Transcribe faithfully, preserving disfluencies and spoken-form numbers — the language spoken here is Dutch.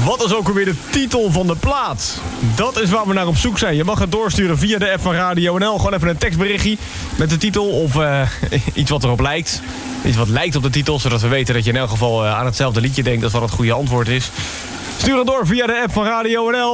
Wat is ook alweer de titel van de plaat? Dat is waar we naar op zoek zijn. Je mag het doorsturen via de app van Radio N L. Gewoon even een tekstberichtje met de titel of uh, iets wat erop lijkt. Iets wat lijkt op de titel, zodat we weten dat je in elk geval uh, aan hetzelfde liedje denkt. Dat wat het goede antwoord is. Stuur het door via de app van Radio N L.